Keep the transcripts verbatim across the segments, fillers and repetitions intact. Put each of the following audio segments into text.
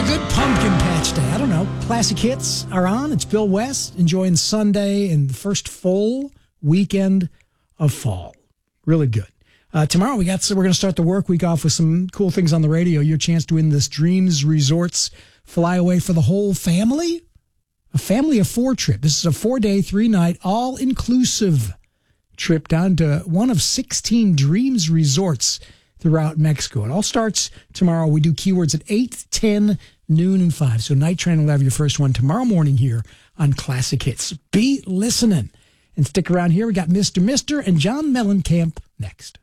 good pumpkin patch day. I don't know. Classic hits are on. It's Bill West enjoying Sunday and the first full weekend of fall. Really good. Uh, tomorrow we got. So we're going to start the work week off with some cool things on the radio. Your chance to win this Dreams Resorts flyaway for the whole family. A family of four trip. This is a four-day, three-night, all-inclusive trip down to one of sixteen Dreams Resorts throughout Mexico. It all starts tomorrow. We do keywords at eight, ten, noon, and five. So Night Train will have your first one tomorrow morning here on Classic Hits. Be listening. And stick around here. We got Mister Mister and John Mellencamp next.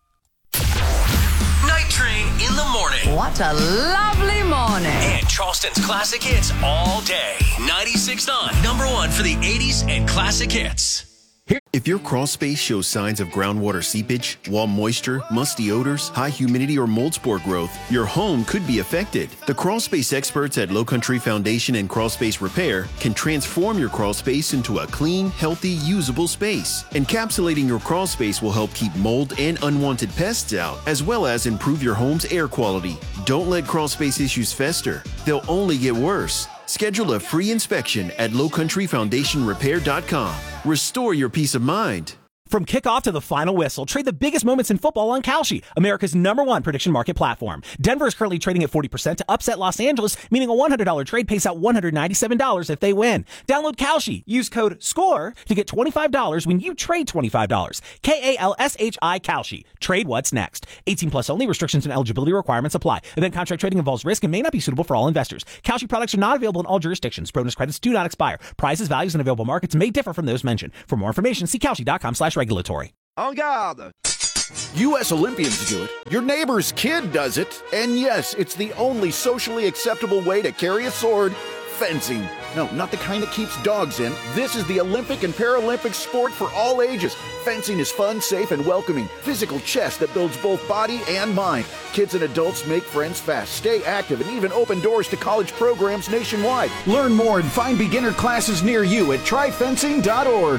Night Train in the morning. What a lovely morning. And Charleston's Classic Hits all day. ninety-six point nine, number one for the eighties and Classic Hits. If your crawl space shows signs of groundwater seepage, wall moisture, musty odors, high humidity, or mold spore growth, your home could be affected. The crawl space experts at Low Country Foundation and Crawl Space Repair can transform your crawl space into a clean, healthy, usable space. Encapsulating your crawl space will help keep mold and unwanted pests out, as well as improve your home's air quality. Don't let crawl space issues fester. They'll only get worse. Schedule a free inspection at low country foundation repair dot com. Restore your peace of mind. From kickoff to the final whistle, trade the biggest moments in football on Kalshi, America's number one prediction market platform. Denver is currently trading at forty percent to upset Los Angeles, meaning a one hundred dollars trade pays out one hundred ninety-seven dollars if they win. Download Kalshi. Use code SCORE to get twenty-five dollars when you trade twenty-five dollars. K A L S H I Kalshi. Trade what's next. eighteen plus only. Restrictions and eligibility requirements apply. Event contract trading involves risk and may not be suitable for all investors. Kalshi products are not available in all jurisdictions. Bonus credits do not expire. Prices, values, and available markets may differ from those mentioned. For more information, see Kalshi.com slash regulatory. En garde! U S Olympians do it. Your neighbor's kid does it. And yes, it's the only socially acceptable way to carry a sword. Fencing. No, not the kind that keeps dogs in. This is the Olympic and Paralympic sport for all ages. Fencing is fun, safe, and welcoming. Physical chess that builds both body and mind. Kids and adults make friends fast, stay active, and even open doors to college programs nationwide. Learn more and find beginner classes near you at try fencing dot org.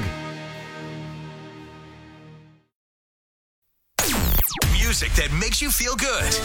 Music that makes you feel good.